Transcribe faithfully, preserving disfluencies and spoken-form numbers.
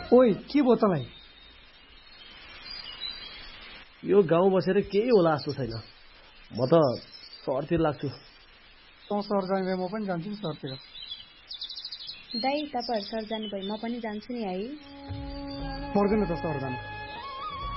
ओइ के भयो तँलाई? यो गाउँ बसेर केही होला जस्तो छैन। म त सहरतिर लाग्छु। तँ सहर जाने म पनि जान्छु नि सहरतिर। दाइ, तपाईहरु सहर जानु भए म पनि जान्छु नि है। पर्दैन त सहर जानु।